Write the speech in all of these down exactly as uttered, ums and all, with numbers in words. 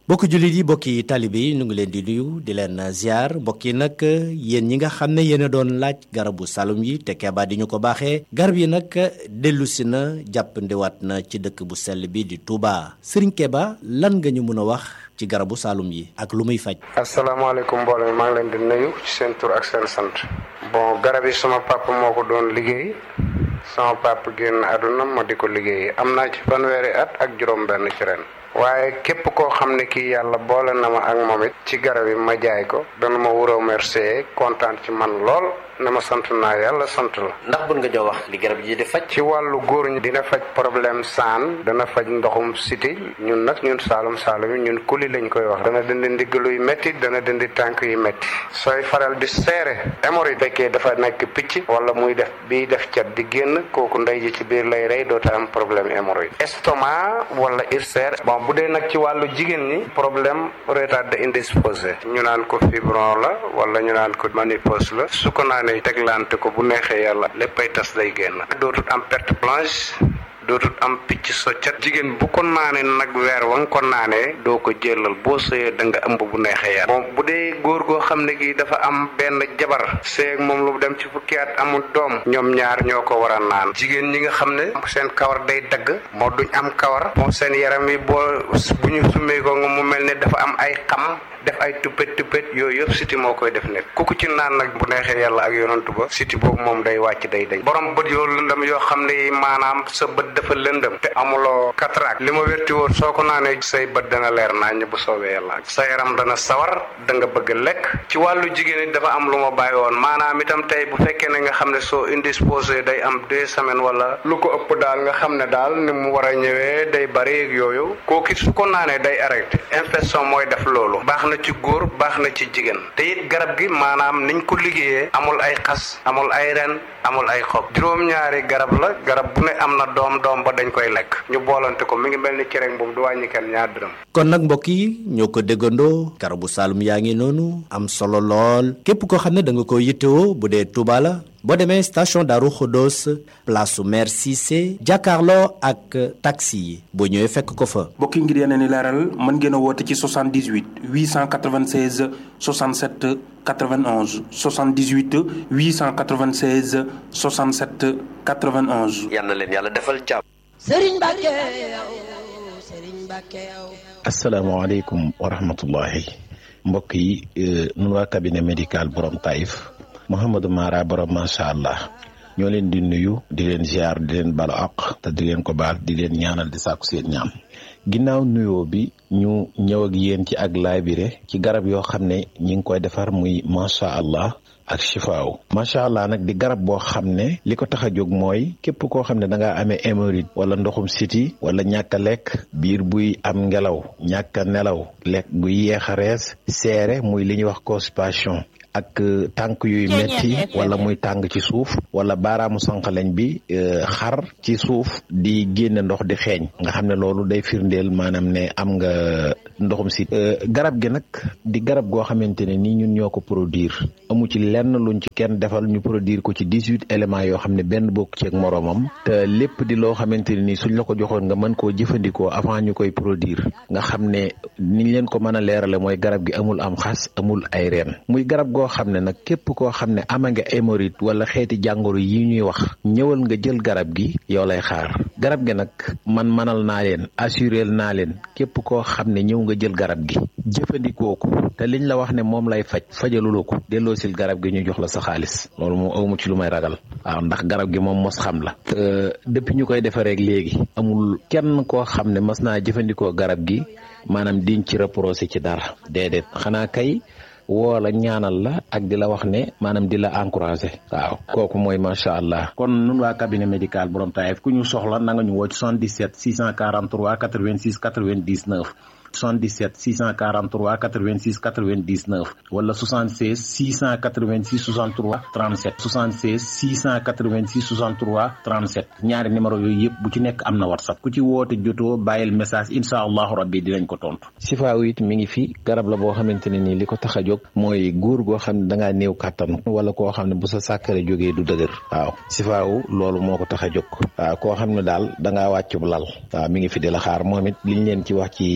bokki jullit yi bokki taalibe yi ñu ngi leen di nuyu di leen ziar mbokk yi nag yéen ñi nga xam ne yéen a doon laaj garabu salum yi te Keba di ñu ko baaxee garab yi nag dellusi na jàppandiwaat na ci dëkk bu sell bi di Touba Serigne Keba lan nga ñu mën a wax ci garabu salum yi ak lu muy faj. asalaamaaleykum mbooloo mi maa ngi leen di nuyu ci seen tur ak seen sant. bon garab yi sama papa moo ko doon liggéey sama papa génn àdduna ma di ko liggéey am naa ci fanweeri at ak juróom-benn ci ren. waaye képp koo xam ne kii yàlla boole na ma ak moom it ci garab yi ma jaay ko dana ma wuroo remercier kontaan ci man lool ne ma sant naa yàlla sant la. ndax bun nga jox wax li garab yi di faj. ci wàllu góor ñi dina faj problème saan dana faj ndoxum siti ñun nag ñun saalum saalum yi ñun kuli lañ koy wax. dana dindi ndiggalu yu métti dana dindi tànk yu métti sooy faral di seere hémorroïde fekkee dafa nekk picc wala muy def biy def cat di génn kooku ndey ji ci biir lay rey doota am problème hémorroïde. estomac wala ulcère bon bu dee nag ci wàllu jigéen ñi problème retard indisposé ñu naan ko fibron la wala ñu naan ko ménopause la su ko naanee teglante ko bu neexee yàlla léppay tas day génn dootut am perte blanche dootut am picc soccat jigéen bu ko naanee nag weer wa nga ko naanee doo ko jëlal boo sëyee da nga ëmb bu neexee yàlla. bon bu dee góor goo xam ne gi dafa am benn jabar seeg moom lu dem ci fukki at amul doom ñoom ñaar ñoo ko war a naan jigéen ñi nga xam ne seen kawar day dagg moo duñ am kawar moo seen yaram yi boo bu ñu summee ko nga mu mel ne dafa am ay xam def ay tuppet tuppet yooyu yëpp siti moo koy def nekk ku ko ci naan nag bu neexee yàlla ak yonantu ba siti boobu moom day wàcc day dañ borom bët yoo lëndëm yoo xam ne maanaam sa bët dafa lëndëm te amuloo cataracte li ma wérti woon soo ko naanee say bët dana leer nañ bu soobee yàlla sa yaram dana sawar da nga bëgg lekk ci wàllu jigéen it dafa am lu ma bàyyi woon maanaam itam tey bu fekkee ne nga xam ne soo indisposé day am deux semaines wala lu ko ëpp daal nga xam ne daal ni mu war a ñëwee day bari yooyu kooku su ko naanee day arrêté infection mooy def loolu baax ci góor baax na ci jigéen te it garab gi maanaam niñ ko liggéeyee amul ay xas amul ay ren amul ay xob juróom-ñaari garab la garab bu ne am na doom doom ba dañ koy lekk ñu boolante ko mi ngi mel ni cere boobu du wàññi kenn ñaar dërëm. kon nag mbokk yi ñoo ko déggandoo garabu Saloum yaa ngi noonu am solo lool képp koo xam ne da nga ko yittewoo bu dee Touba la boo demee station Darou Khodos place su maire Cissé jàkkaarloo ak taxi yi boo ñëwee fekk ko fa. mbokk yi ngir yeneen i leeral mën ngeen a woote ci soixante-dix-huit huit cent quatre-vingt-seize soixante-sept quatre-vingt-onze soixante-dix-huit huit cent quatre-vingt-seize soixante-sept quatre-vingt-onze. yal na leen yàlla defal jàmm. Serigne Mbacké yow Serigne Mbacké yow. asalaamaaleykum wa rahmatullahi mbokk yi nun waa cabinet médical borom Taïf Mouhamadou Mara borom macha allah ñoo leen di nuyu di leen ziar di leen balu àq te di leen ko baal di leen ñaanal di sàkku seen ñaam ginnaaw nuyoo bi ñu ñëw ak yéen ci ak laabire ci garab yoo xam ne ñi ngi koy defar muy macha allah ak chifaaw macha allah nag di garab boo xam ne li ko tax a jóg mooy képp koo xam ne da ngaa amee hémorroïde wala ndoxum siti wala ñàkk a lekk biir buy am ngelaw ñàkk a nelaw lekk buy yeex a rees seere muy li ñuy wax constipation ak tànk yuy metti wala muy tàng ci suuf wala baaraamu sànqaleñ bi xar ci suuf di génne ndox di xeeñ nga xam ne loolu day firndeel maanaam ne am nga ndoxum si garab gi nag di garab goo xamante ne nii ñun ñoo ko produire amu ci lenn luñ ci kenn defal ñu produire ko ci dix-huit éléments yoo xam ne benn bokk ci ak moroomam te lépp di loo xamante ne nii suñ la ko joxoon nga mën koo jëfandikoo avant ñu koy produire nga xam ne niñ leen ko mën a leerale mooy garab gi amul am xas amul ay reen muy garab goo xam ne nag képp koo xam ne ama nga hémorroïde wala xeeti jàngoro yi ñuy wax ñëwal nga jël garab gi yow lay xaar garab gi nag man manal naa leen assuré naa leen képp koo xam ne ñëw nga jël garab gi jëfandikoo ko te liñ la wax ne moom lay faj fajaluloo ko delloosil garab gi ñu jox la sa xaalis loolu moom awmu ci lu may ragal waaw ndax garab gi moom mos xam la te depuis ñu koy defaree léegi amul kenn koo xam ne mas naa jëfandikoo garab gi maanaam diñ ci reproché ci dara déedéet xanaa kay woo la ñaanal la ak di la wax ne maanaam di la encouragé waaw kooku mooy macha allah. kon nun waa cabinet médical borom Taïf ku ñu soxla na nga ñu woo ci soixante-dix-sept six cent quarante-trois quatre-vingt-six quatre-vingt-dix-neuf soixante-dix-sept six cent quarante-trois quatre-vingt-six quatre-vingt-dix-neuf wala soixante-seize six cent quatre-vingt-six soixante-trois trente-sept soixante-seize six cent quatre-vingt-six soixante-trois trente-sept ñaari numéro yooyu yëpp bu ci nekk am na whatsapp ku ci woote jotoo bàyyil message incha allahu rabbi dinañ ko tontu. sifaaw it mi ngi fi garab la boo xamante ne nii li ko tax a jóg mooy góor goo xam ne da ngaa néew kàttan wala koo xam ne bu sa sàkkare jógee du dëgër waaw sifaaw loolu moo ko tax a jóg waaw koo xam ne daal da ngaa wàccu lal waaw mi ngi fi di la xaar moom it liñ leen ci wax ci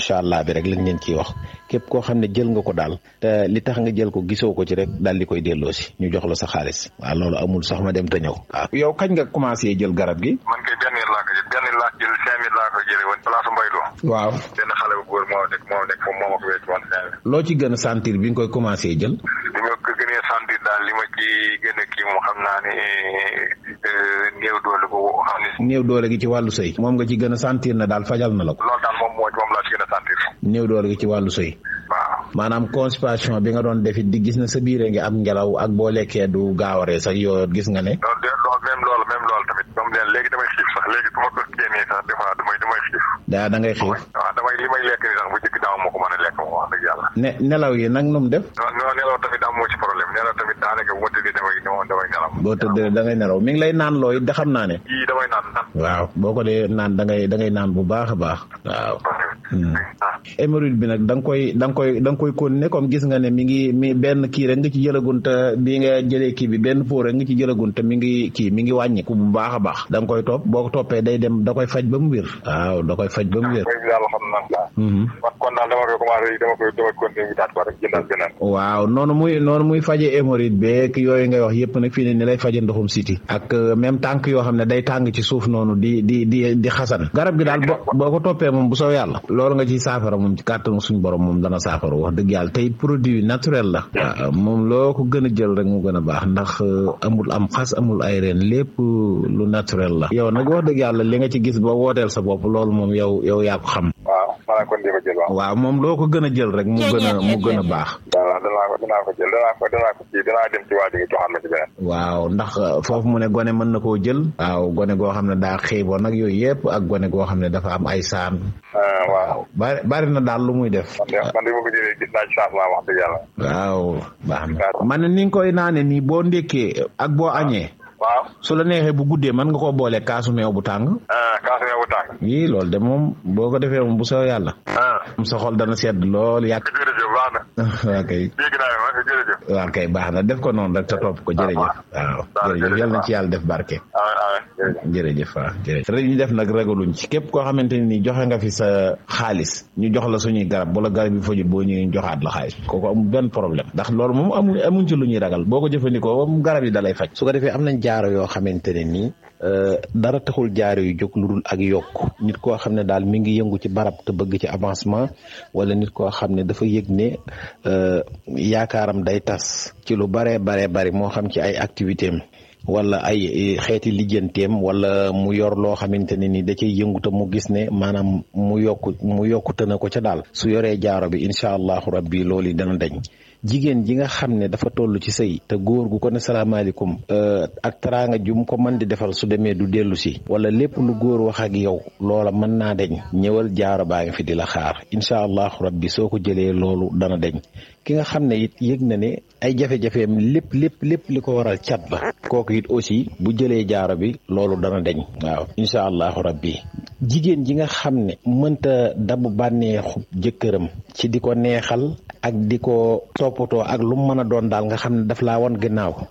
macha allah bi rek lañ leen ciy wax képp koo xam ne jël nga ko daal te li tax nga jël ko gisoo ko ci rek daal di koy delloo si ñu jox la sa xaalis waaw loolu amul sax ma dem te ñëw. waaw yow kañ nga commencé jël garab gi. man kay benn laa ko jël benn laa jël cinq mille laa ko jëlee woon place Mbaylo. waaw benn xale bu góor moo nekk moo nekk moom moo ma ko wécc woon cinq mille. loo ci gën a sentir bi nga koy commencé jël. li ma ko gënee sentir daal li ma ci gën a kii moom xam naa ne néew doole ko xam ne. néew doole gi ci wàllu sëy. moom nga ci gën a sentir na daal fajal na la ko. loolu daal moom moo moom laa ci gën a sentir. néew doole gi ci wàllu sëy. waaw maanaam constipation bi nga doon defit di gis na sa biire ngi am ngelaw ak boo lekkee du gaawaree sax yoo gis nga ne. loolu de loolu même loolu même loolu tamit moom leen léegi damay xiif sax léegi su ma ko génnee sax des fois damay damay xiif. daa da ngay xiif. waaw damay li may lekk ni sax bu jëkk daaw moo ko mën a lekk moom wax dëgg yàlla. ne nelaw yi nag nu mu def. non non nelaw tamit am moo ci problème nelaw tamit daanaka bu ma tëddee damay damay nelaw. boo tëddee da ngay nelaw mi ngi lay naan looy da xam naa ne. yii damay naan naan. waaw boo ko dee naan da ngay da ngay naan bu baax a baax. waaw. hémorroïde bi nag da nga koy da nga koy da nga koy continuer comme gis nga ne mi ngi mi benn kii rek nga ci jëlagun te bi nga jëlee kii bi benn pot rek nga ci jëlagun te mi ngi kii mi ngi wàññiku bu baax a baax da nga koy topp boo ko toppee day dem da koy faj ba mu wér. waaw da koy faj ba mu wér. yàlla xam naa. kon daal dama koy commencé dama koy dama continuer wutaat ko rek jëndal beneen. waaw noonu muy noonu muy faje hémorroïde beeg yooyu ngay wax yëpp nag fii ne ni lay faje ndoxum siti ak même tànk yoo xam ne day tàng ci suuf noonu di di di di xasan garab gi daal boo ko toppee moom bu soo yàlla loolu nga ci saafara moom ci kàttanu suñu borom moom dana saafara wax dëgg yàlla tey produit naturel la. waaw moom loo ko gën a jël rek mu gën a baax ndax amul am xas amul ay reen lépp lu naturel la. yow nag wax dëgg yàlla li nga ci gis ba wooteel sa bopp loolu moom yow yow yaa ko xam. waaw maanaam kon di ko jël waaw. waaw moom loo ko gën a jël rek mu gën a mu gën a baax. waaw danaa ko danaa ko jël danaa ko danaa ko kii danaa dem ci waa ji nga joxaat ma ci beneen. waaw ndax foofu mu ne gone mën na koo jël. waaw gone goo xam ne daa xiiboon nag yooyu yëpp ak gone goo xam ne dafa am ay saan. waaw bari bari na daal lu muy def. man de man de ma ko jëlee gis naa ci changement wax dëgg yàlla. waaw baax na man ne ni nga koy naane nii boo ndékkee ak boo añee. waaw su la neexee bu guddee mën nga koo boole kaasu meew bu tàng. kaasu meew bu tàng. yii loolu de moom boo ko defee moom bu soo yàlla. am sa xol dana sedd lool yàq. jërëjëf baax na. waaw kay. dégg naa ne ma jërëjëf. waaw kay baax na def ko noonu rek te topp ko jërëjëf. waaw jërëjëf yal na ci yàlla def barke. jërëjëf waaw jërëjëf rek ñu def nag ragaluñ ci képp koo xamante ni joxe nga fi sa xaalis ñu jox la suñuy garab wala garab yi fajul boo ñëwee joxaat la xaalis kooku amul benn problème ndax loolu moom amuñ amuñ ci lu ñuy ragal boo ko jëfandikoo moom garab yi dalay faj. su ko defee am nañ jaaro yoo xamante ne nii dara taxul jaaro yu jóg lu dul ak yokk nit koo xam ne daal mi ngi yëngu ci barab te bëgg ci avancement wala nit koo xam ne dafa yëg ne yaakaaram day tas ci lu baree baree bari moo xam ci ay activité am wala ay xeeti lijjanteem wala mu yor loo xamante ne ni da cay yëngu te mu gis ne maanaam mu yokku mu yokkute na ko ca daal su yoree jaaro bi incha allahu rabbi loolu dana dañ. jigéen ji nga xam ne dafa toll ci sëy te góor gu ko ne salaamaaleykum ak teraanga ju mu ko mën di defal su demee du dellu si wala lépp lu góor wax ak yow loola mën naa deñ ñëwal jaaro baa ngi fi di la xaar incha allahu rabbi soo ko jëlee loolu dana deñ ki nga xam ne it yëg na ne ay jafe-jafeem lépp lépp lépp li ko waral cat la kooku it aussi bu jëlee jaaro bi loolu dana deñ waaw incha allahu rabbi jigéen ji nga xam ne mënta dabu bànneexu jëkkëram ci di ko neexal ak di ko toppatoo ak lu mu mën a doon daal nga xam ne daf laa wan gannaaw